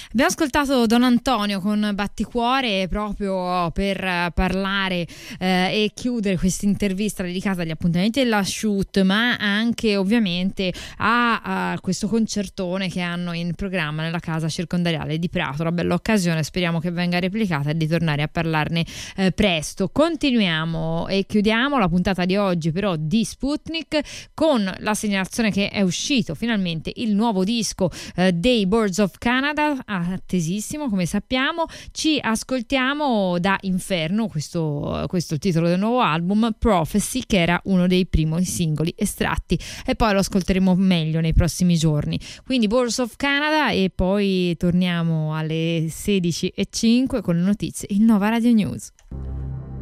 Abbiamo ascoltato Don Antonio con Batticuore proprio per parlare e chiudere questa intervista dedicata agli appuntamenti della shoot, ma anche ovviamente a questo concertone che hanno in programma nella casa circondariale di Prato. Una bella occasione, speriamo che venga replicata e di tornare a parlarne presto. Continuiamo e chiudiamo la puntata di oggi però di Sputnik con la segnalazione che è uscito finalmente il nuovo disco dei Birds of Canada, attesissimo come sappiamo. Ci ascoltiamo da Inferno, questo è il titolo del nuovo album, Prophecy, che era uno dei primi singoli estratti, e poi lo ascolteremo meglio nei prossimi giorni. Quindi Birds of Canada e poi torniamo alle 16:05 con le notizie in Nova Radio News.